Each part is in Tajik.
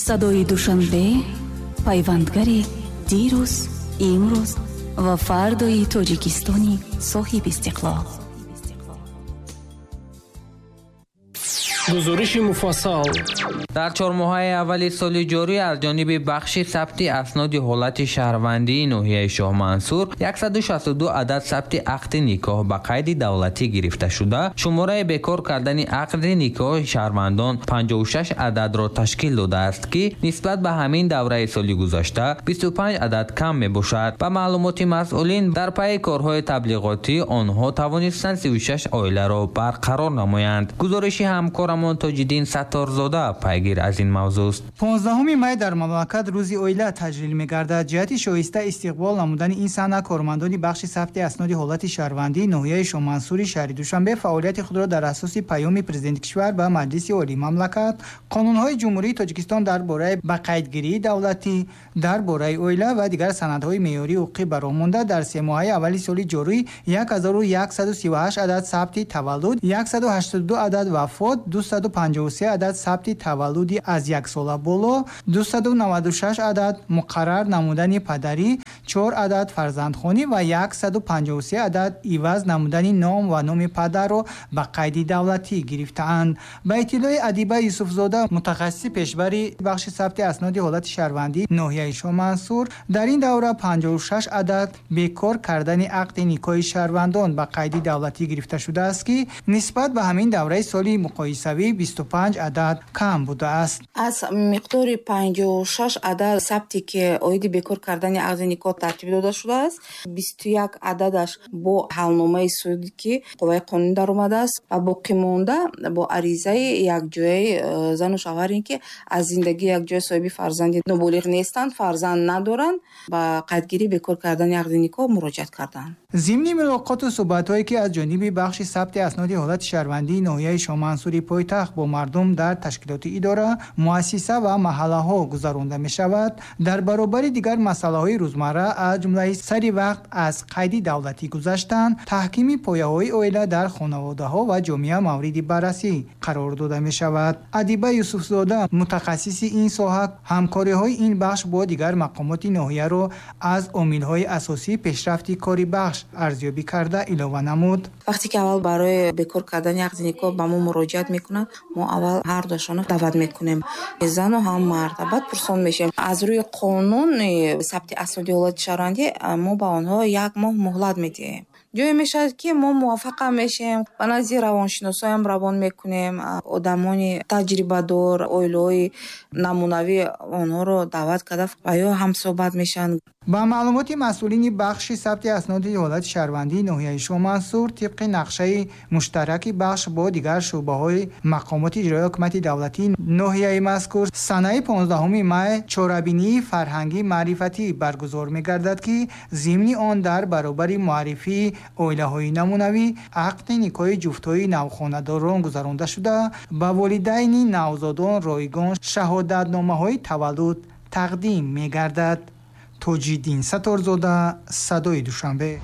صدای دوشنبه پیوندگری دیروز، امروز و فردای تاجیکستانی صاحب استقلال. گزارش مفصل در 4 ماه‌های اول سال جاری از جانب بخش ثبت اسناد حالت شهروندی ناحیه شاه منصور 162 عدد ثبت عقد نکاح با قید دولتی گرفته شده. شماره بیکار کردن عقد نکاح شهروندان 56 عدد را تشکیل داده است که نسبت به همین دوره سال گذشته 25 عدد کم میباشد. با معلومات مسئولین در پی کارهای تبلیغاتی آنها توانستند 36 عائله را برقرار نمایند. گزارش همکار تاج‌الدین ستارزاده پیگیر از این موضوع است. 15 می در مملکت روزی عائله تجلیل می‌گردد. جهت شایسته استقبال نمودن این سحنه کارمندان بخش ثبت اسناد حالت شهروندی ناحیه شاه منصور شهر دوشنبه فعالیت خود را در اساس پیام پرزیدنت کشور به مجلس عالی مملکت، قانون‌های جمهوری تاجیکستان درباره به قیدگیری دولتی، درباره عائله و دیگر سندهای معیاری حقوقی برآمده در 3 ماهه اول سال جاری 1138 عدد ثبت تولد، 182 عدد وفات، 253 عدد ثبت تولدی از 1 سال بالا، 296 عدد مقرر نمودن پدری، 4 عدد فرزندخوانی و 153 عدد عوض نمودن نام و نام پدر را به قید دولتی گرفتند. به اطلاع ادیبه یوسفزاده متخصص پیشبری بخش ثبت اسناد حالت شهروندی ناحیه شاه منصور، در این دوره 56 عدد بیکار کردن عقد نکاح شهروندان به قید دولتی گرفته شده است که نسبت به همین دوره سالی مقایسوی 25 عدد کم بوده است. از مقدار 56 عدد ثبتی که اوید بیکار کردن عقد نکاح ترتیب داده شده است، 21 عددش با حلنامه سودی که قوه قانونی در اومده است و باقی مانده با عریضه یک جای زن و شوهری که از زندگی یک جای صاحب فرزند نابالغ نیستند، فرزند ندارند، با قیدگیری بیکار کردن عقد نکاح مراجعت کردند. ضمن ملاقات و صحبت‌هایی که از جانب بخش ثبت اسناد حالت شهروندی ناحیه شاه منصور پایتخت با مردم در تشکیلات اداره، مؤسسه و محله‌ها گذرانده می‌شود، در برابر دیگر مسائل روزمره از جمله سری وقت از قید دولتی گذشتن، تحکیم پایه‌های عائله در خانواده‌ها و جامعه مورد بررسی قرار داده می‌شود. ادیبه یوسفزاده متخصص این ساحه همکاری‌های این بخش با دیگر مقامات ناحیه را از عامل‌های اساسی پیشرفت کاری بخش ارزیابی کرده علاوه نمود. وقتی که اول برای بیکار کردن عقد نکاح به ما مراجعت میکنند، ما اول هر دوشان دعوت میکنیم، زن و هم مرد، بعد پرسان میشیم از روی قانون ثبت اسناد حالت شهروندی ما به آنها 1 ماه مهلت میدیم. جایی میشد که ما موافق میشیم، به نظر روانشناسای هم روان میکنیم، آدمان تجربه دار، عائله‌های نمونوی آنها رو دعوت کرده و یا هم صحبت میشن. با معلومات مسئولین بخش ثبت اسناد حالت شهروندی ناحیه شاه منصور، طبق نقشه مشترک بخش با دیگر شعبه‌های مقامات اجرایی حکومت دولتی ناحیه مذکور، سنه 15 می چهاربینی فرهنگی معرفتی برگزار می‌گردد که ضمن آن در برابر معرفی عائله‌های نمونوی عقد نکاح جفت‌های نوخانه‌داران گذرانده شده، به والدین نوزادان رایگان شهادتنامه‌های تولد تقدیم می‌گردد. تاج‌الدین ستارزاده، صدای دوشنبе.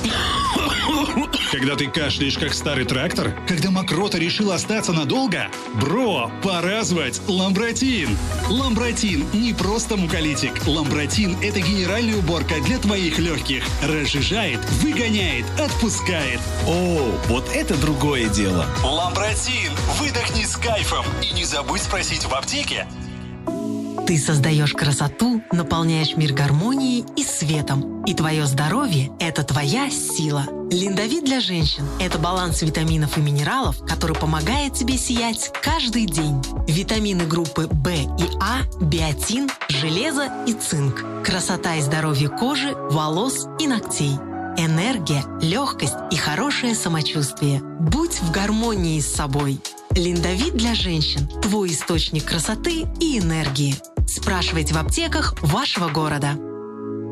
Когда ты кашляешь, как старый трактор? Когда мокрота решила остаться надолго? Бро, пора звать Ламбротин. Ламбротин не просто муколитик. Ламбротин – это генеральная уборка для твоих легких. Разжижает, выгоняет, отпускает. О, вот это другое дело. Ламбротин. Выдохни с кайфом. И не забудь спросить в аптеке. Ты создаешь красоту, наполняешь мир гармонией и светом. И твое здоровье – это твоя сила. Линдовит для женщин – это баланс витаминов и минералов, который помогает тебе сиять каждый день. Витамины группы В и А, биотин, железо и цинк. Красота и здоровье кожи, волос и ногтей. Энергия, легкость и хорошее самочувствие. Будь в гармонии с собой. Линдовит для женщин – твой источник красоты и энергии. Спрашивайте в аптеках вашего города.